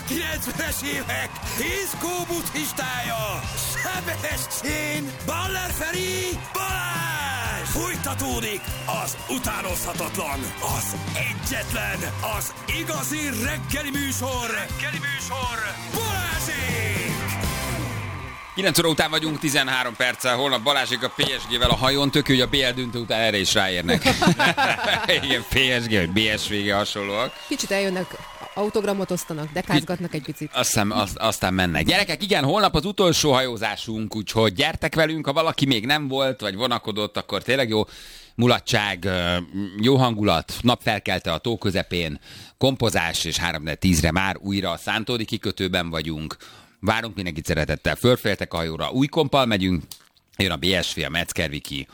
90-es évek diszkó buddhistája, Sebestyén, Baller Feri, Balázs! Fújtatódik az utánozhatatlan, az egyetlen, az igazi reggeli műsor, Balázsék! 9 óra után vagyunk, 13 perccel, holnap Balázsék a PSG-vel a hajón, tök jó, hogy a BL döntő után erre is ráérnek. Igen, PSG, vagy BSV hasonlóak. Kicsit eljönnek, autogramot osztanak, dekázgatnak egy picit. Aztán mennek. Gyerekek, igen, holnap az utolsó hajózásunk, úgyhogy gyertek velünk, ha valaki még nem volt, vagy vonakodott, akkor tényleg jó mulatság, jó hangulat, napfelkelte a tó közepén, kompozás, és 3-10-re már újra a Szántódi kikötőben vagyunk. Várunk mindenkit szeretettel, fölféltek a hajóra, új kompal megyünk, jön a BSV, a Metzger-Viki,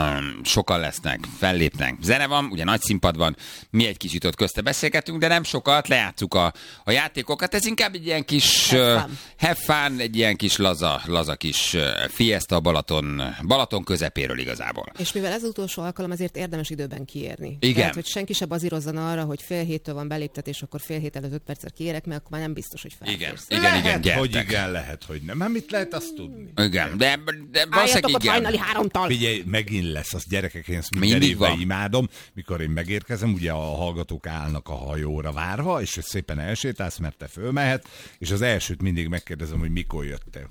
sokan lesznek, fellépnek. Zene van, ugye nagy színpad van, mi egy kicsit ott közte beszélgetünk, de nem sokat, lejátszuk a játékokat. Ez inkább egy ilyen kis have fun, egy ilyen kis laza kis fiesta a Balaton közepéről igazából. És mivel ez az utolsó alkalom, ezért érdemes időben kiérni. Igen. Tehát, hogy senki se bazírozzon arra, hogy 6:30 van beléptetés, akkor 6:30 előtt 5 perccel kiérek, mert akkor már nem biztos, hogy felférsz. Igen, Lehet, hogy igen, lehet, hogy nem. Mit lehet azt tudni? Igen, de Álljatok ott hajnali 3-tal! Figyelj, megint lesz, az gyerekek, én ezt Mindig minden évben van. imádom, mikor én megérkezem, ugye a hallgatók állnak a hajóra várva, és szépen elsétálsz, mert te fölmehet, és az elsőt mindig megkérdezem, hogy mikor jöttél.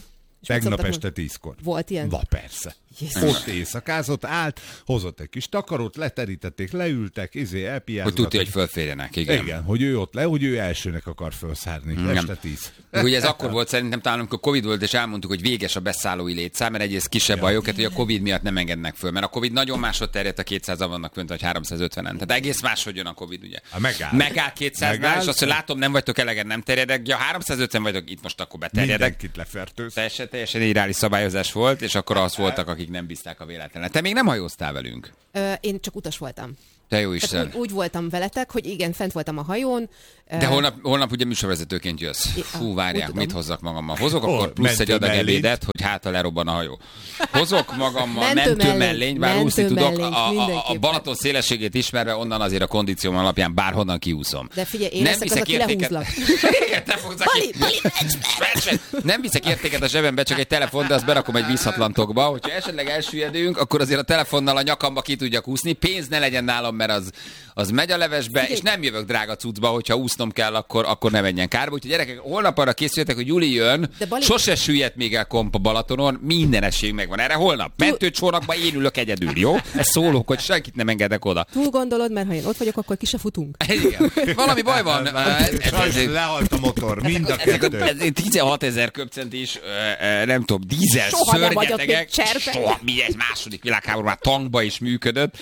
Tegnap este 10-kor. Volt ilyen? Persze. Jézus. Ott éjszakázott, állt, hozott egy kis takarót, leterítették, leültek, elpiázgattak. hogy tudja, hogy fölférjenek, igen. Igen, hogy ő ott hogy ő elsőnek akar felszárni. Este 10. Ugye ez akkor volt szerintem talán, amikor Covid volt, és elmondtuk, hogy véges a beszállói létszám, mert egyrészt kisebb a hajókat, hogy a Covid miatt nem engednek föl, mert a Covid nagyon másod terjedt, a 200-an vannak fönt, vagy 350-en. Tehát egész máshogy jön a Covid, ugye. Megáll 200-nál, és azt, hogy látom, nem vagytok elegen, nem terjedek, ja 350 vagytok, itt most akkor beterjedek. Mindenkit lefertőz. Teljesen ideális szabályozás volt, és akkor az voltak, akik nem bízták a véletlenül. Te még nem hajóztál velünk? Én csak utas voltam. Te jó Isten. Úgy voltam veletek, hogy igen, fent voltam a hajón. De holnap ugye műsorvezetőként jössz. Fú, várják, mit hozzak magammal? Hozok akkor plusz egy adag mentőmellényt. ebédet, hogy hátra lerobban a hajó. Hozok magammal mentőmellényt, bár úszni tudok. A Balaton szélességét ismerve, onnan azért a kondícióm alapján bárhonnan kiúszom. De figyelj, én leszek az, aki lehúzlak. Igen, te fogsz Nem viszek értéket a zsebembe, csak egy telefon, de azt berakom egy vízhatlantokba. Hogyha esetleg elsüllyedünk, akkor azért a telefonnal a nyakamba ki tudjak úszni. Pénz ne legyen nálam, mert az megy a levesbe, és nem jövök drága cuccba, hogyha úsznom kell, akkor ne menjen kárba. Úgyhogy gyerekek, holnap arra készüljetek, hogy Juli jön, sose süllyedt még el komp a Balatonon, minden esély megvan erre holnap. Mentőcsónakban én ülök egyedül, jó? Ez szólok, hogy senkit nem engedek oda. Túl gondolod, mert ha én ott vagyok, akkor ki se futunk. Igen. Valami baj van. Lehalt a motor, mind a kettő. 16 000 köbcentis, nem tudom, dízel Soha nem vagyok szörnyetegek. még cserpe. Soha, mi ez második világháború már tankba is működött.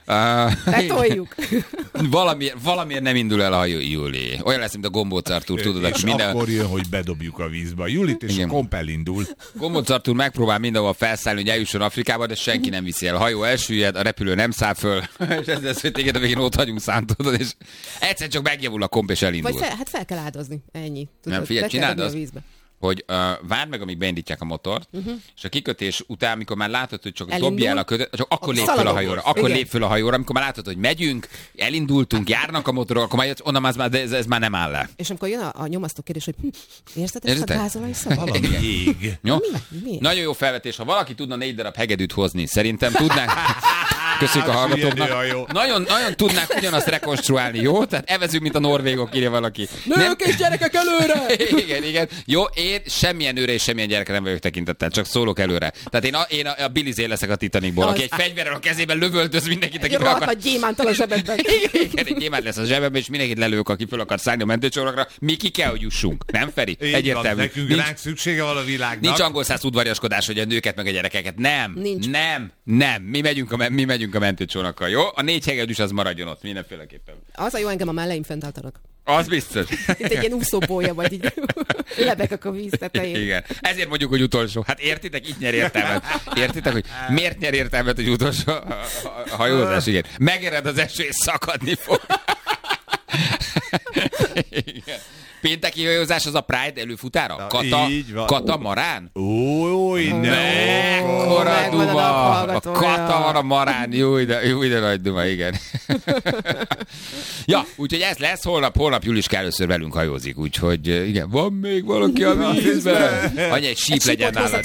Betoljuk. Valamiért nem indul el a hajó, Júli. Olyan lesz, mint a Gombóc Artúr, tudod, És akkor jön, hogy bedobjuk a vízbe. Julit, és komp elindul. Gombóc Artúr megpróbál mindenhol felszállni, hogy eljusson Afrikába, de senki nem viszi el. A hajó elsüllyed, a repülő nem száll föl, és ez lesz, hogy téged a végén ott hagyunk Szántodon, és egyszer csak megjavul a komp, és elindul. Vagy fel kell áldozni, ennyi. Tudod, Nem, figyelj, csináld a azt, vízbe. hogy várd meg, amíg beindítják a motort, és a kikötés után, amikor már látod, hogy csak Elindul? dobja el a kötet, csak akkor lép föl a hajóra. Akkor lép föl a hajóra, amikor már látod, hogy megyünk, elindultunk, járnak a motorok, akkor már onnan ez már nem áll le. És amikor jön a nyomasztó kérdés, hogy érzed ezt a Érted? gázolaj szabad? Valami ég. Jó? Mi? Nagyon jó felvetés. Ha valaki tudna 4 darab hegedűt hozni, szerintem tudnánk. Köszönjük a hallgatóknak. Nagyon tudnánk ugyanazt rekonstruálni, jó? Tehát evezünk, mint a norvégok, írja valaki. Nők és gyerekek előre! Igen. Jó, én semmilyen nőre és semmilyen gyerekre nem vagyok tekintettel, csak szólok előre. Tehát én a Billy Zane leszek a Titanicból, aki egy fegyverrel a kezében lövöldöz mindenkit, Egy aki rohadt nagy gyémántal a zsebedben. Igen, egy gyémánt lesz a zsebemben, és mindenkit lelők, aki föl akar szállni a mentőcsónakra. Mi ki kell, hogy jussunk. Nem, Feri? Egyértelmű. Nekünk ránk szüksége van a világnak. Nincs angol száz udvariaskodás, hogy a nőket meg a gyerekeket. Nincs. Nem. Mi megyünk a mentőcsónakkal, jó? A 4 hegedűs az maradjon ott mindenféleképpen. Az a jó, engem a melleim fent álltanak. Az biztos. Itt egy ilyen úszópólya vagy, így lebegek a víz tetején. Igen. Ezért mondjuk, hogy utolsó. Hát értitek? Itt nyer értelmet. Értitek, hogy miért nyer értelmet, hogy utolsó a hajózás? Igen. Megered az eső, és szakadni fog. Igen. Pénteki hajózás az a Pride előfutára? Katamarán? Ó, mekkora duma! A Katamarán, jó ide nagy duma, igen. Ja, úgyhogy ez lesz, holnap Juliska először velünk hajózik, úgyhogy igen, van még valaki a vízben? Annyi, egy síp legyen nálad.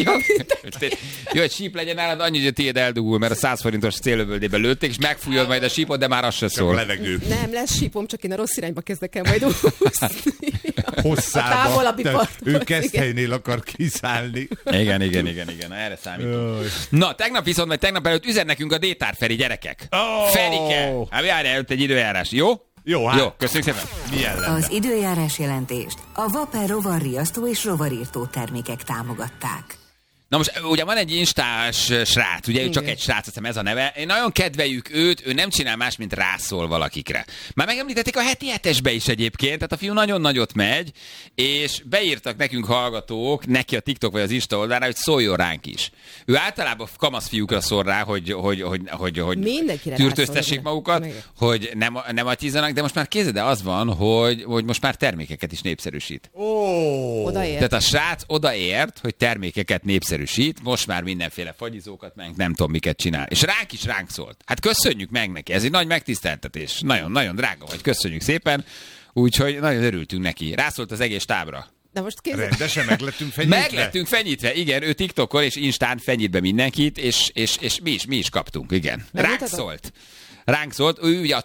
Jó, egy síp legyen nálad, annyi, hogy a tiéd eldugul, mert a 100 forintos célövöldébe lőtték, és megfújod majd a sípot, de már az se szól. Nem, lesz sípom, csak én a rossz irányba kezdek el majd úszni. Hosszába. Ő Keszthelynél akar kiszállni. Igen, erre számítom. Na, tegnap előtt üzen nekünk a Détár Feri, gyerekek. Ferike! Hát járj előtt egy időjárás, jó? Jó, hát. Jó, köszönjük szépen. Milyen lenne? Az időjárás jelentést a Vaper rovarriasztó és rovarírtó termékek támogatták. Na most ugye van egy instás srác, ugye ő csak egy srác, azt hiszem ez a neve. Én nagyon kedveljük őt, ő nem csinál más, mint rászól valakikre. Már megemlítették a heti hetesbe is egyébként, tehát a fiú nagyon nagyot megy, és beírtak nekünk hallgatók, neki a TikTok vagy az Insta oldalára, hogy szóljon ránk is. Ő általában kamasz fiúkra szól rá, hogy tűrtőztessék magukat, hogy nem atyizzanak, de most már kézede az van, hogy most már termékeket is népszerűsít. Odaért. Tehát a srác odaért, hogy termékeket népszerűsít, most már mindenféle fagyizókat, meg nem tudom miket csinál. És ránk szólt. Hát köszönjük meg neki, ez egy nagy megtiszteltetés. Nagyon-nagyon drága vagy, köszönjük szépen. Úgyhogy nagyon örültünk neki. Rászólt az egész tábra. De most rendesen meglettünk fenyítve? Meglettünk fenyítve, igen. Ő TikTokon és Instán fenyít be mindenkit, és mi is kaptunk, igen. Ránk szólt, ő ugye a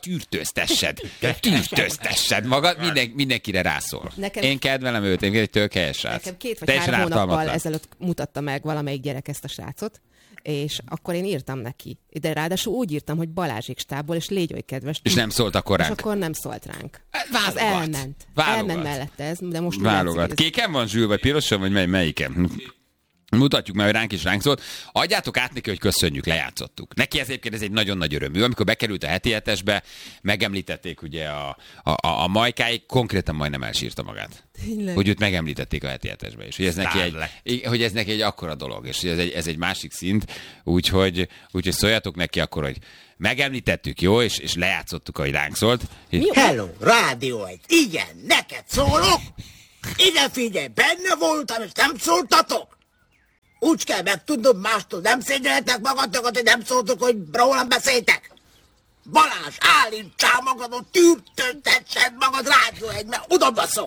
tűrtőztessed magad, mindenkire rászól. Én kedvelem őt, én egy tök helyes srác. Nekem 2 vagy 3 hónappal ezelőtt mutatta meg valamelyik gyerek ezt a srácot, és akkor én írtam neki. De ráadásul úgy írtam, hogy Balázsék stábból, és légy oly kedves. És nem szólt akkor ránk. És akkor nem szólt ránk. Válogat. Elment mellette ez, de most válogat. Kéken van Zsül, vagy pirosan, vagy melyiken? Mutatjuk meg, hogy ránk is ránk szólt. Adjátok át neki, hogy köszönjük, lejátszottuk. Neki ez egyébként ez egy nagyon nagy örömű. Amikor bekerült a heti hetesbe, megemlítették ugye a Majkáig, konkrétan majdnem elsírta magát. Tényleg? Hogy őt megemlítették a heti hetesbe is. Hogy ez neki egy akkora dolog, és ez egy másik szint. Úgyhogy szóljatok neki akkor, hogy megemlítettük, jó, és lejátszottuk, ahogy ránk szólt. Hello, Rádió 1. Igen, neked szólok. Ide figyelj, benne voltam, és nem szóltatok. Úgy kell megtudnom, mástól nem szégyeljetek magatokat, hogy nem szóltok, hogy rólam beszéltek. Balázs, állítsál magadon, tűrtőntessed magad Rádió 1, mert oda baszok.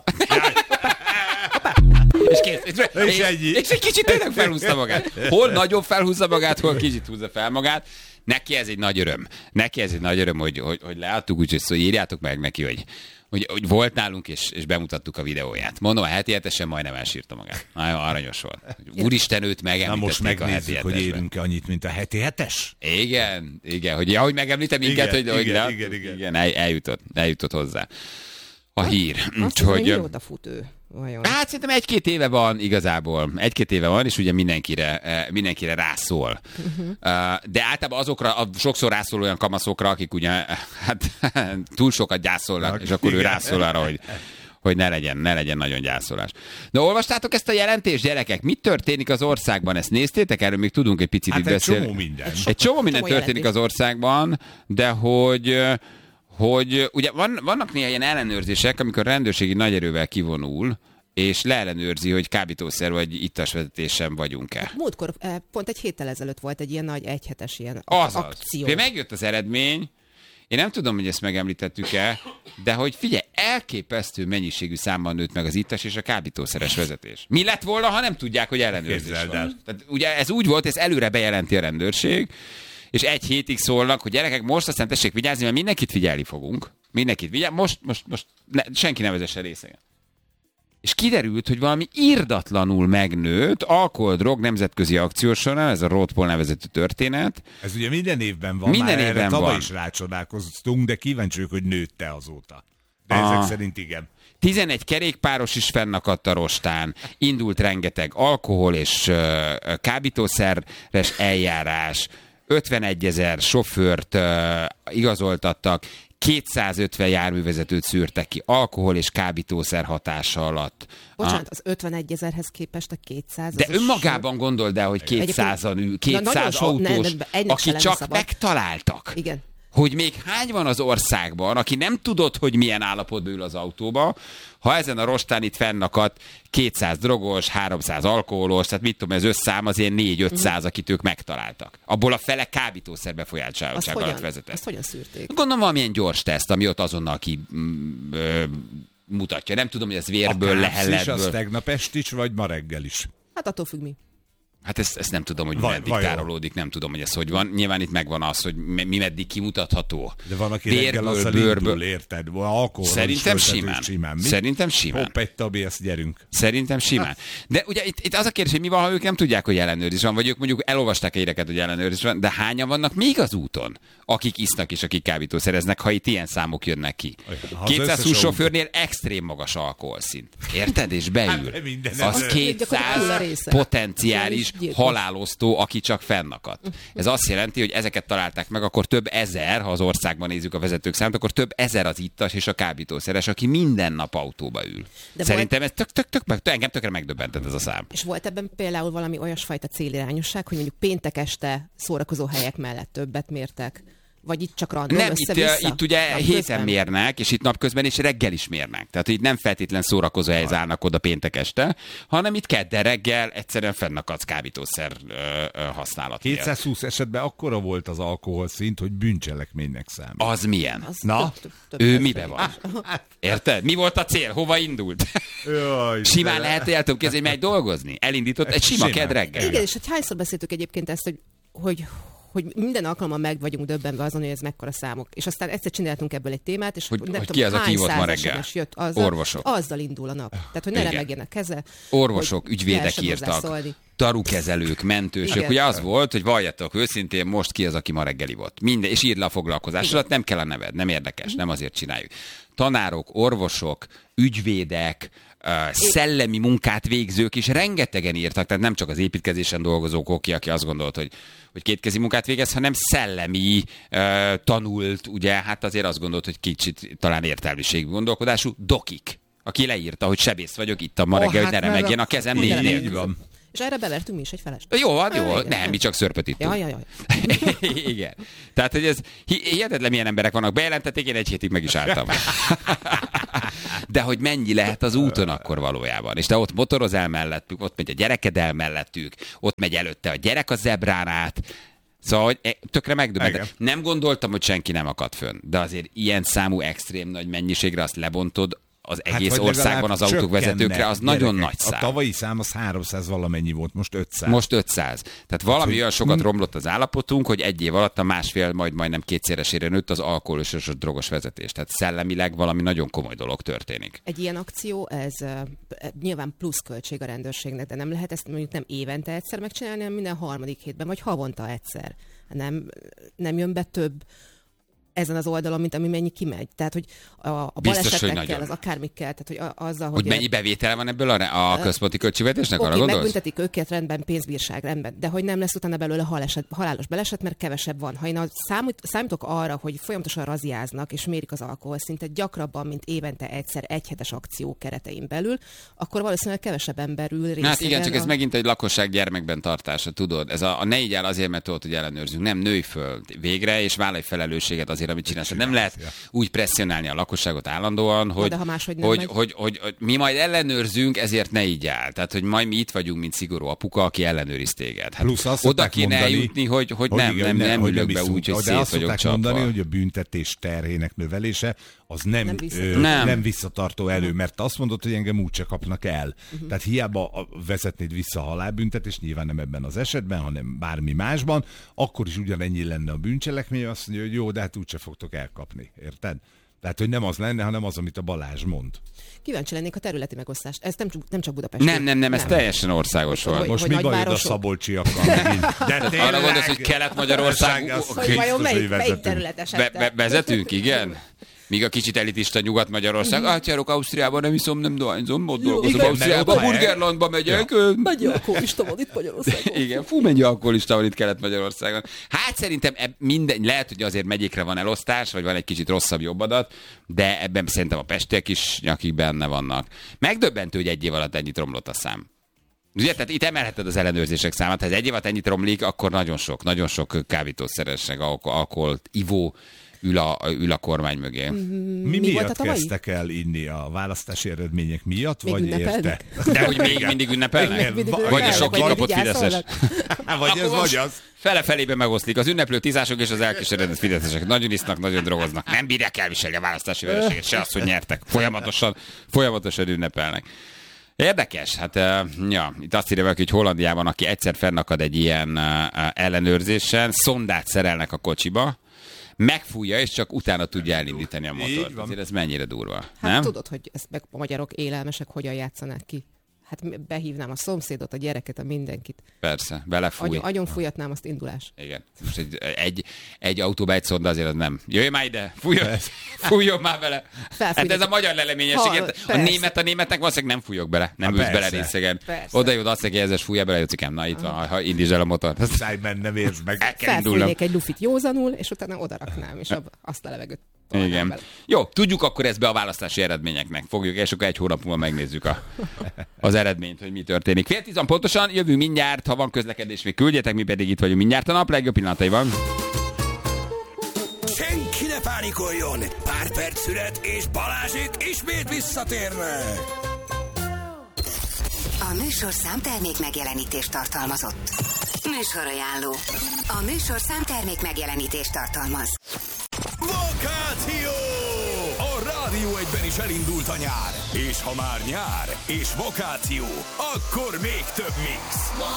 És egy kicsit tényleg felhúzta magát. Hol nagyon felhúzza magát, hol kicsit húzza fel magát. Neki ez egy nagy öröm. Hogy leadtuk, úgyhogy írjátok meg neki, hogy volt nálunk, és bemutattuk a videóját. Mondom, a heti hetesen majdnem elsírta magát. Nagyon aranyos volt. Úristen, őt megemlítették a heti hetesben. Hogy érünk-e annyit, mint a heti hetes? Igen, hogy megemlítem minket, igen, eljutott hozzá a hír. Hogy mióta fut ő? Vajon? Hát szerintem 1-2 éve van igazából. 1-2 éve van, és ugye mindenkire rászól. De általában azokra, sokszor rászól olyan kamaszokra, akik ugye túl sokat gyászolnak, és akkor ő rászól arra, hogy ne legyen nagyon gyászolás. De olvastátok ezt a jelentést, gyerekek? Mit történik az országban? Ezt néztétek? Erről még tudunk egy picit itt beszélni. Egy csomó minden történik az országban, de hogy ugye vannak néha ilyen ellenőrzések, amikor a rendőrségi nagy erővel kivonul, és leellenőrzi, hogy kábítószer vagy ittasvezetésen vagyunk-e. Múltkor, pont egy héttel ezelőtt volt egy ilyen nagy egyhetes ilyen akció. Megjött az eredmény, én nem tudom, hogy ezt megemlítettük-e, de hogy figyelj, elképesztő mennyiségű számban nőtt meg az ittas és a kábítószeres vezetés. Mi lett volna, ha nem tudják, hogy ellenőrzés van? Tehát ugye ez úgy volt, ez előre bejelenti a rendőrség, és 1 hétig szólnak, hogy gyerekek, most aztán tessék vigyázni, mert mindenkit figyelni fogunk. Most senki ne vezesse részegen. És kiderült, hogy valami irdatlanul megnőtt alkohol-drog nemzetközi akció során, ez a Roadpol nevezetű történet. Ez ugye minden évben van, minden már évben tavaly is rácsodálkoztunk, de kíváncsiak, hogy nőtte azóta. De ezek szerint igen. 11 kerékpáros is fennakadt a rostán, indult rengeteg alkohol és kábítószeres eljárás, 51 000 sofőrt igazoltattak, 250 járművezetőt szűrtek ki alkohol és kábítószer hatása alatt. Bocsánat, az 51 000-hez képest a 200. De önmagában gondold el, hogy 200 autós, akik csak megtaláltak. Igen. hogy még hány van az országban, aki nem tudod, hogy milyen állapotban ül az autóba, ha ezen a rostán itt fennakadt 200 drogos, 300 alkoholos, tehát mit tudom, ez összám az ilyen 4-500, akit ők megtaláltak. Abból a fele kábítószer befolyásoltság alatt vezetett. Azt hogyan szűrték? Gondolom valamilyen gyors teszt, ami ott azonnal mutatja. Nem tudom, hogy ez vérből, lehelletből. Az tegnap estis, vagy ma reggel is? Hát attól függ mi. Hát ezt nem tudom, hogy meddig tárolódik, nem tudom, hogy ez hogy van. Nyilván itt megvan az, hogy mi meddig kimutatható. De van, aki reggel azzal indul, érted? Szerintem simán. Szerintem simán. Hopp, egy tabi, ezt gyerünk. Szerintem simán. De ugye itt az a kérdés, hogy mi van, ha ők nem tudják, hogy ellenőrzés van, vagy ők mondjuk elolvasták a híreket, hogy ellenőrzés van, de hányan vannak még az úton, akik isznak és akik kábítószereznek, ha itt ilyen számok jönnek ki. 220 sofőrnél extrém magas alkoholszint. Érted? És beül. Az 200 potenciális halálosztó, aki csak fennakadt. Ez azt jelenti, hogy ezeket találták meg, akkor több ezer, ha az országban nézzük a vezetők számot, akkor több ezer az ittas és a kábítószeres, aki minden nap autóba ül. De szerintem ez engem tökre megdöbbentett ez a szám. És volt ebben például valami olyasfajta célirányosság, hogy mondjuk péntek este szórakozó helyek mellett többet mértek? Vagy itt csak random nem, össze-vissza? itt ugye héten mérnek, és itt napközben és reggel is mérnek. Tehát itt nem feltétlen szórakozó helyez állnak oda péntek este, hanem itt kedden reggel egyszerűen fennakadsz kábítószer használat. 220 esetben akkora volt az alkoholszint, hogy bűncselekménynek számít. Az milyen? Az na, ő mibe van? Érted? Mi volt a cél? Hova indult? Simán lehet, hogy el tudom képzelni, hogy megy dolgozni. Elindított egy sima kedd reggel. Igen, és hogy hányszor beszéltük egyébként ezt, hogy minden alkalommal meg vagyunk döbbenve azon, hogy ez mekkora számok. És aztán egyszer csináltunk ebből egy témát, és hogy nem tudom, ki az, aki volt ma reggel? Jött Orvosok. Azzal indul a nap. Tehát, hogy ne remegjen a keze. Orvosok, ügyvédek írtak, tarukezelők, mentősök. Igen. Ugye az volt, hogy valljatok őszintén, most ki az, aki ma reggeli volt. Minden, és írd le a foglalkozásodat, nem kell a neved, nem érdekes, nem azért csináljuk. Tanárok, orvosok, ügyvédek, szellemi munkát végzők is rengetegen írtak, tehát nem csak az építkezésen dolgozók, aki azt gondolt, hogy kétkezi munkát végez, hanem szellemi, tanult, ugye, hát azért azt gondolt, hogy kicsit talán értelmiségű gondolkodású, dokik, aki leírta, hogy sebész vagyok itt a ma reggel, hogy ne remegjen a kezem négy nélkül. És erre bevertünk mi is egy felest. Jó, nem, mi csak szörpötítünk. Jaj. Igen. Tehát, hogy ez hihetetlen milyen emberek vannak, bejelentették, én egy hétig meg is álltam. De hogy mennyi lehet az úton akkor valójában. És te ott motorozál mellettük, ott megy a gyereked el mellettük, ott megy előtte a gyerek a zebrán át. Szóval, hogy tökre megdöbbentett. Nem gondoltam, hogy senki nem akad fönn, de azért ilyen számú extrém nagy mennyiségre azt lebontod az egész országban az autóvezetőkre, az nagyon nagy szám. A tavalyi szám az 300 valamennyi volt, most 500. Most 500. Tehát valami olyan sokat romlott az állapotunk, hogy egy év alatt a másfél, majdnem kétszeresére nőtt az alkoholos és a drogos vezetés. Tehát szellemileg valami nagyon komoly dolog történik. Egy ilyen akció, ez nyilván plusz költség a rendőrségnek, de nem lehet ezt mondjuk nem évente egyszer megcsinálni, hanem minden harmadik hétben, vagy havonta egyszer. Nem jön be több ezen az oldalon, mint ami mennyi kimegy. Tehát, hogy a balesetekkel, az akármikkel, tehát, hogy azzal, hogy mennyi bevétele van ebből a központi költségvetésnek, arra gondolsz? megbüntetik őket, rendben, pénzbírság, rendben, de hogy nem lesz utána belőle halálos baleset, mert kevesebb van. Ha én számítok arra, hogy folyamatosan raziáznak és mérik az alkoholszintet gyakrabban, mint évente egyszer egyhetes akció keretein belül, akkor valószínűleg kevesebb ember ül részében. Hát igen, csak ez megint egy lakosság gyermekben tartása, tudod? Ez a ne így áll azért, mert tudod, hogy ellenőrzünk. Nem, nőj föl végre, és vállalj felelősséget azért, amit csinálsz. Nem lehet úgy presszionálni a lakosságot állandóan, hogy mi majd ellenőrzünk, ezért ne így áll. Tehát, hogy majd mi itt vagyunk, mint szigorú apuka, aki ellenőriz téged. Hát oda kéne eljutni, hogy nem ülök be úgy, hogy szét vagyok csapva. Mondani, hogy a büntetés terhének növelése az nem visszatartó elő, mert azt mondod, hogy engem úgyse kapnak el. Tehát hiába vezetnéd vissza a halálbüntetést, nyilván nem ebben az esetben, hanem bármi másban, akkor is ugyanennyi lenne a bűncselekmény, azt mondja, hogy jó, de hát úgyse fogtok elkapni. Érted? Tehát, hogy nem az lenne, hanem az, amit a Balázs mond. Kíváncsi lennék a területi megosztást. Ez nem csak Budapest. Nem, ez teljesen országos volt. Most mi bajod a szabolcsiakkal? Arra gondolsz, hogy Kelet-Magyarország... Vajon melyik terület esett? Vezetünk, igen? Míg a kicsit elitista Nyugat-Magyarország. Átjárok Ausztriában, nem iszom, nem dohányzom, ott dolgozom Ausztriában, Burgerlandba megyek. Mennyi alkoholista van itt Magyarországon? Igen, mennyi alkoholista van itt Kelet-Magyarországon. Hát szerintem lehet, hogy azért megyékre van elosztás, vagy van egy kicsit rosszabb jobb adat, de ebben szerintem a pestiek is nyakik benne vannak. Megdöbbentő, hogy egy év alatt ennyit romlott a szám. Ugye, tehát itt emelheted az ellenőrzések számát. Ha ez egy év alatt ennyit romlik, akkor nagyon sok kábítószeres, alkoholt ivó ül a kormány mögé. Mi miatt kezdtek el inni? A választási eredmények miatt? Még vagy érte? De hogy még mindig ünnepelnek? Vagy a sok kikapott fideszes? Vagy ez, vagy az. Fele-felébe megoszlik az ünneplő tízások és az elkeseredett fideszesek. Nagyon isznak, nagyon drogoznak. Nem bírják elviselni a választási vereséget, se azt, hogy nyertek. Folyamatosan ünnepelnek. Érdekes, hát itt azt írja valaki, hogy Hollandiában, aki egyszer fennakad egy ilyen ellenőrzésen, szondát szerelnek a kocsiba, megfújja, és csak utána tudja elindítani a motort. Azért ez mennyire durva, hát nem? Tudod, hogy ezt meg a magyarok élelmesek hogyan játszanák ki? Hát behívnám a szomszédot, a gyereket, a mindenkit. Persze, belefúj. Agyon fújatnám, azt indulás. Igen. Most egy autóba egy szonda azért az nem. Jöjj már ide, fújjon már bele. Hát ez a magyar leleményesség. A németnek valószínűleg nem fújok bele. Nem ülsz bele részegen. Oda jön, azt mondja, hogy fújja bele, Jócikám, na itt van, ha indítsd el a motort. Szállj benne, nézd meg. Felfújnék egy lufit józanul, és utána odaraknám, és azt a levegőt. Igen. Bele. Jó, tudjuk akkor ezt be a választási eredményeknek. Fogjuk, és akkor egy hónap múlva megnézzük az eredményt, hogy mi történik. 9:10 pontosan, jövünk mindjárt, ha van közlekedés, még küldjetek, mi pedig itt vagyunk mindjárt a nap legjobb pillanataiban. Senki ne pánikoljon! Pár perc szület, és Balázsék ismét visszatérnek! A műsorszám termék megjelenítést tartalmazott. Műsorajánló. A műsorszám termék megjelenítést tartalmaz. Vakáció! A Rádió 1-ben is elindult a nyár. És ha már nyár és vakáció, akkor még több mix.